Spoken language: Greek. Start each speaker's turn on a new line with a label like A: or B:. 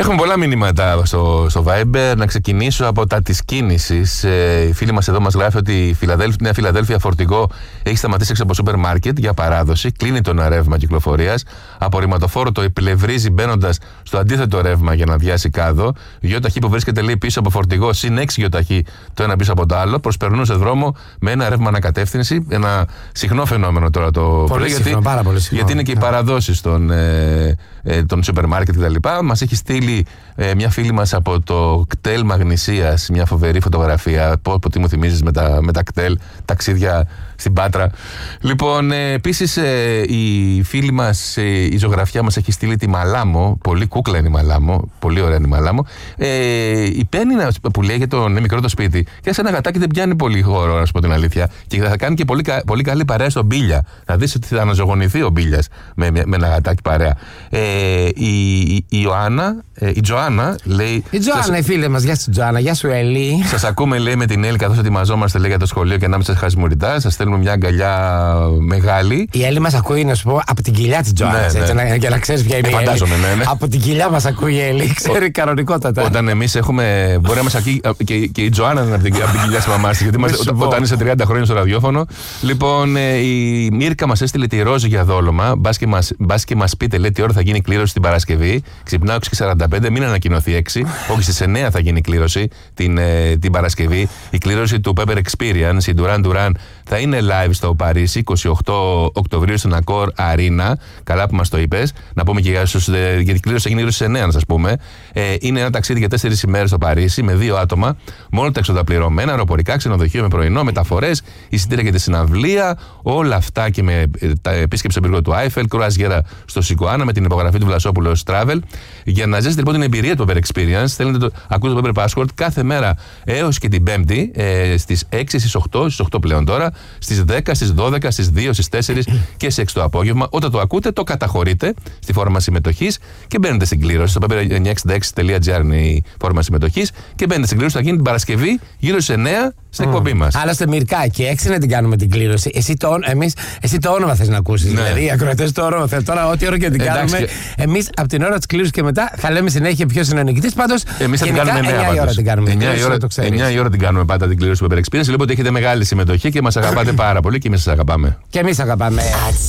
A: Έχουμε πολλά μηνύματα στο Viber. Να ξεκινήσω από τα της κίνησης. Η φίλη μας εδώ μας γράφει ότι η Νέα Φιλαδέλφια φορτηγό έχει σταματήσει έξω από σούπερ μάρκετ για παράδοση. Κλείνει το ένα ρεύμα κυκλοφορίας. Απορριμματοφόρο το επλευρίζει μπαίνοντας στο αντίθετο ρεύμα για να αδειάσει κάδο. Γιοταχή που βρίσκεται λέει πίσω από φορτηγό, συν 6 γιοταχή το ένα πίσω από το άλλο. Προσπερνούν σε δρόμο με ένα ρεύμα ανακατεύθυνση. Ένα συχνό φαινόμενο τώρα το
B: πολύ συχνό, πάρα πολύ συχνό.
A: Γιατί είναι και οι παραδόσεις των σούπερ μάρκετ κτλ. Μας έχει στείλει μια φίλη μας από το κτέλ Μαγνησίας μια φοβερή φωτογραφία. Πω τι μου θυμίζεις με τα κτέλ, ταξίδια στην Πάτρα. Λοιπόν, επίσης η φίλη μας, η ζωγραφιά μας έχει στείλει τη Μαλάμο. Πολύ κούκλα είναι η Μαλάμο, πολύ ωραία είναι η Μαλάμο. Η Πένινα που λέει για το μικρό το σπίτι, και σε ένα γατάκι δεν πιάνει πολύ χώρο, να σου πω την αλήθεια. Και θα κάνει και πολύ καλή παρέα στον Μπίλια. Θα δεις ότι θα αναζωογονηθεί ο Μπίλιας με ένα γατάκι παρέα. Η Τζοάννα λέει.
B: Η Τζοάννα, η φίλη μας, γεια σου Τζοάννα, γεια σου Ελί.
A: Σας ακούμε, λέει, με την Έλλη καθώς ετοιμαζόμαστε, λέει, για το σχολείο και ανάμεσα χασμουριτά. Σας στέλνουμε μια αγκαλιά μεγάλη.
B: Η Έλλη μας ακούει, να σου πω, από την κοιλιά της Τζοάννας.
A: Ναι.
B: Για να ξέρεις ποια είναι η
A: φαντάζομαι,
B: Έλλη.
A: ναι.
B: Από την κοιλιά μας ακούει η Έλλη, ξέρει κανονικότατα.
A: Όταν εμείς έχουμε. Μπορεί να μας ακούει και η Τζοάννα από την κοιλιά της μαμάς της. Γιατί όταν είσαι 30 χρόνια στο ραδιόφωνο. Λοιπόν, η Μίρκα μας έστειλε τη ροζ για δόλωμα. Μπας και μας πείτε, λέει, τι ώρα θα γίνει η κλήρωση την Παρασκευή. Ξυπνάω 6:45, μην ανακοινωθεί 6. Όχι, στις 9 θα γίνει η κλήρωση την Παρασκευή. Η κλήρωση του Pepper Experience, η Duran Duran, θα είναι live στο Παρίσι 28 Οκτωβρίου στην Accor Arena. Καλά που μας το είπες. Να πούμε και γιατί η κλήρωση θα γίνει στις 9, να σας πούμε. Είναι ένα ταξίδι για 4 ημέρες στο Παρίσι με 2 άτομα. Μόνο τα έξοδα πληρωμένα, αεροπορικά, ξενοδοχείο με πρωινό, μεταφορές, εισιτήρια για τη συναυλία. Όλα αυτά και με τα επίσκεψη στον πύργο του Άιφελ, κρουαζιέρα στο Σικοάνα με την υπογραφή του Βλασόπουλου Travel. Για να ζήσετε λοιπόν την εμπειρία του Pepper Experience, ακούτε το Pepper Password κάθε μέρα έως και την Πέμπτη στις 6, στις 8, στις 8 πλέον τώρα, στις 10, στις 12, στις 2, στις 4 και στις 6 το απόγευμα. Όταν το ακούτε, το καταχωρείτε στη φόρμα συμμετοχής και μπαίνετε στην κλήρωση. Στο pepper966.gr είναι η φόρμα συμμετοχής και μπαίνετε στην κλήρωση. Θα γίνει την Παρασκευή γύρω στις 9 στην εκπομπή μας.
B: Άλλωστε, Μυρκά, και 6 να την κάνουμε την κλήρωση. Εσύ το όνομα θες να ακούσεις.
A: Ναι.
B: Δηλαδή, οι ακροατές το όνομα θέλουν. Τώρα, ό,τι ώρα και την κάνουμε. Εμείς από την ώρα της κλήρωσης και μετά θα λέμε συνέχεια ποιος είναι ο νικητής. Πάντως,
A: εμείς θα την κάνουμε 9
B: η ώρα την κάνουμε.
A: 9 η ώρα την κάνουμε πάντα την κλήρωση του Pepper Experience. Λοιπόν, ότι έχετε μεγάλη συμμετοχή και μας αγαπάτε πάρα πολύ και εμείς σας αγαπάμε.
B: Και εμείς αγαπάμε.